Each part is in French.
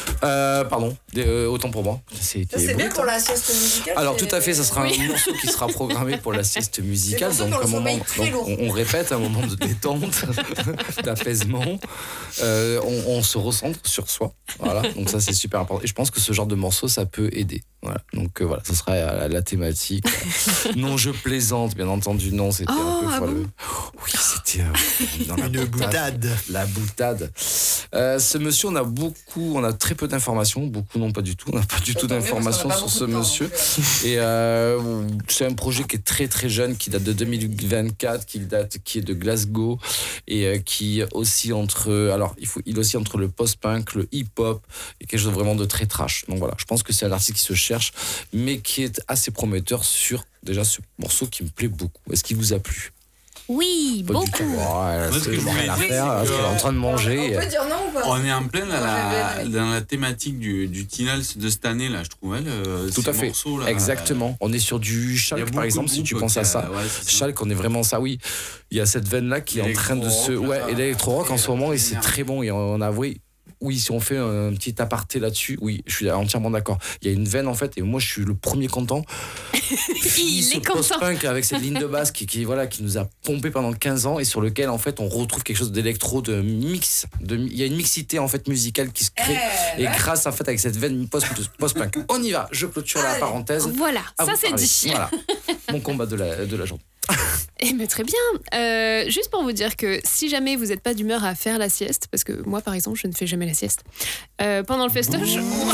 Pardon, autant pour moi. C'est bien pour la sieste musicale. Alors tout à fait, ça sera un morceau qui sera programmé pour la sieste musicale. Donc on répète un moment de détente, d'apaisement. On se recentre sur soi. Voilà, donc ça c'est super important. Et je pense que ce genre de morceau, ça peut aider. Voilà, donc voilà, ça sera la thématique. Non, je plaisante, bien entendu. Non, c'était un peu foireux. Oui, c'était dans une boutade. La boutade. Ce monsieur, on a très peu d'informations. Beaucoup non, pas du tout. On n'a pas du tout d'informations sur ce monsieur. Et c'est un projet qui est très très jeune, qui date de 2024, qui est de Glasgow et qui oscille entre. Alors, il oscille entre le post-punk, le hip-hop et quelque chose vraiment de très trash. Donc voilà, je pense que c'est un artiste qui se cherche, mais qui est assez prometteur sur déjà ce morceau qui me plaît beaucoup. Est-ce qu'il vous a plu? Oui, pas beaucoup. Rien à faire, parce qu'elle est en train de manger. On peut dire non ou pas? On est en plein dans la thématique du Tinal de cette année, là, je trouve. Tout à fait. Morceaux, exactement. On est sur du Schalk, par exemple, si tu penses à ça. Schalk, on est vraiment ça, oui. Il y a cette veine-là qui est en train de se. Ouais, et l'électro-rock en ce moment, et c'est très bon. Et on a, oui, si on fait un petit aparté là-dessus, oui, je suis entièrement d'accord. Il y a une veine en fait, et moi je suis le premier content. Il est post-punk avec cette ligne de basse qui nous a pompé pendant 15 ans et sur lequel en fait on retrouve quelque chose d'électro, de mix. Il y a une mixité en fait musicale qui se crée et grâce en fait avec cette veine post-punk. On y va, je clôture la parenthèse. Voilà, ça c'est dit. Voilà, mon combat de la journée. Eh mais très bien. Juste pour vous dire que si jamais vous n'êtes pas d'humeur à faire la sieste, parce que moi par exemple je ne fais jamais la sieste, pendant le festoche,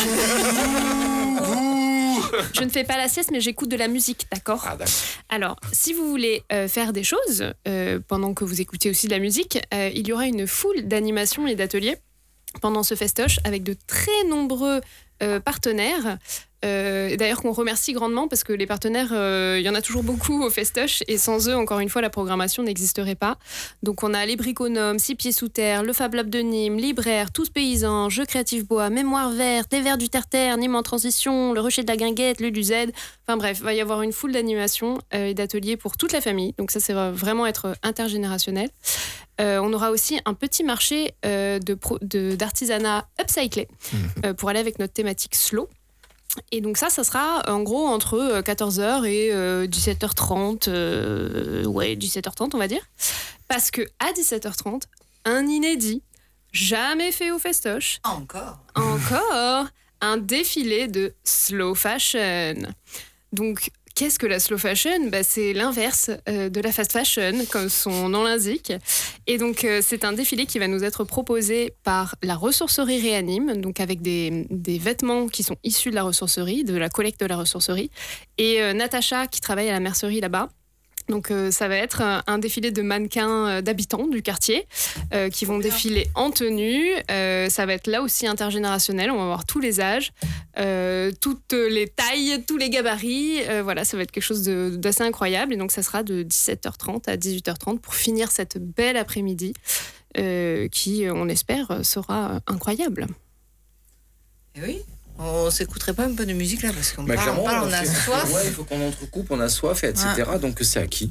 je ne fais pas la sieste mais j'écoute de la musique, d'accord ? Ah, d'accord. Alors si vous voulez faire des choses pendant que vous écoutez aussi de la musique, il y aura une foule d'animations et d'ateliers pendant ce festoche avec de très nombreux partenaires. D'ailleurs qu'on remercie grandement parce que les partenaires, il y en a toujours beaucoup au festoche et sans eux, encore une fois, la programmation n'existerait pas. Donc on a les Briconomes, 6 pieds sous terre, le Fab Lab de Nîmes, Libraire, Tous Paysans, Jeux Créatifs Bois, Mémoire Verte, Les Verts du Terre-Terre, Nîmes en Transition, le Rocher de la Guinguette, le du Z. Enfin bref, il va y avoir une foule d'animations et d'ateliers pour toute la famille. Donc ça, c'est vraiment être intergénérationnel. On aura aussi un petit marché d'artisanat upcyclé pour aller avec notre thématique slow. Et donc ça sera en gros entre 14h et 17h30, 17h30 on va dire. Parce que à 17h30, un inédit, jamais fait au festoche. Encore, un défilé de slow fashion. Donc, qu'est-ce que la slow fashion ? C'est l'inverse de la fast fashion, comme son nom l'indique. Et donc, c'est un défilé qui va nous être proposé par la ressourcerie Réanime, donc avec des vêtements qui sont issus de la ressourcerie, de la collecte de la ressourcerie, et Natacha qui travaille à la mercerie là-bas. Donc ça va être un défilé de mannequins d'habitants du quartier qui vont défiler en tenue. Ça va être là aussi intergénérationnel, on va avoir tous les âges, toutes les tailles, tous les gabarits. Voilà, ça va être quelque chose d'assez incroyable. Et donc ça sera de 17h30 à 18h30 pour finir cette belle après-midi qui, on espère, sera incroyable. Et oui. On s'écouterait pas un peu de musique là parce qu'on parle, on a soif. Ouais, il faut qu'on entrecoupe, on a soif, etc. Donc c'est à qui ?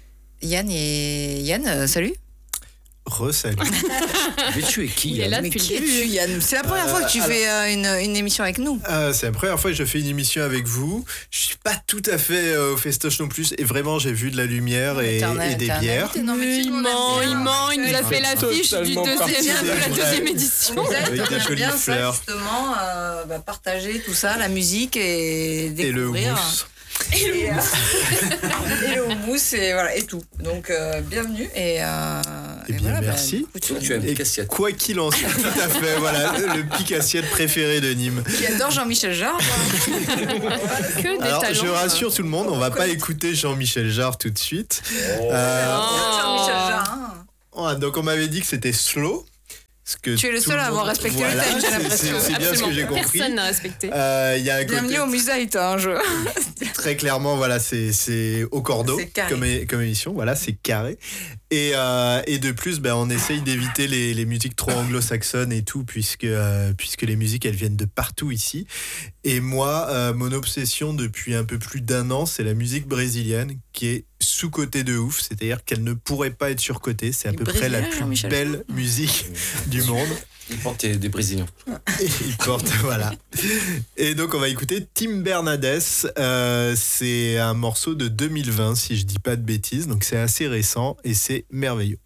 Yann, salut. Salut. Mais tu es qui, Il est là Mais depuis qui le début. es-tu, Yann ? C'est la première fois que tu fais une émission avec nous. C'est la première fois que je fais une émission avec vous. Je suis pas tout à fait au festoche non plus. Et vraiment, j'ai vu de la lumière et des bières. Il ment, il nous a fait l'affiche de la deuxième édition. Avec des jolies fleurs. Justement, partager tout ça, la musique et Et découvrir. le mousse. Et le houmous et tout. Donc bienvenue et bien merci. Tu as une pique assiette. Quoi qu'il en soit, tout à fait, voilà, le pique assiette préféré de Nîmes. Qui adore Jean-Michel Jarre. Que des Alors talents. je rassure tout le monde, on va pas écouter Jean-Michel Jarre tout de suite. Jean-Michel Jarre. Donc on m'avait dit que c'était slow. Tu es le seul à avoir respecté le thème, j'ai l'impression. C'est bien ce que j'ai compris. Personne n'a respecté. Y a un Bienvenue au Musaït, Très clairement, voilà, c'est au cordeau comme émission, voilà, c'est carré. Et de plus, on essaye d'éviter les musiques trop anglo-saxonnes et tout, puisque les musiques, elles viennent de partout ici. Et moi, mon obsession depuis un peu plus d'1 an, c'est la musique brésilienne, qui est sous-cotée de ouf, c'est-à-dire qu'elle ne pourrait pas être surcotée. C'est à peu près la plus belle musique du monde. Il porte des Brésiliens. Il porte, voilà. Et donc, on va écouter Tim Bernardes. C'est un morceau de 2020, si je dis pas de bêtises. Donc, c'est assez récent et c'est merveilleux.